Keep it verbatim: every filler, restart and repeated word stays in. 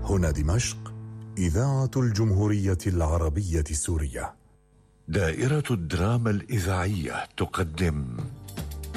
هنا دمشق، إذاعة الجمهورية العربية السورية. دائرة الدراما الإذاعية تقدم